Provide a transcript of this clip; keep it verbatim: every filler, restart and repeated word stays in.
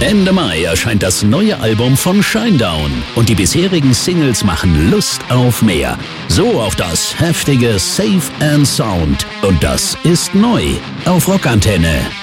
Ende Mai erscheint das neue Album von Shinedown und die bisherigen Singles machen Lust auf mehr. So auch das heftige Safe and Sound. Und das ist neu auf Rockantenne.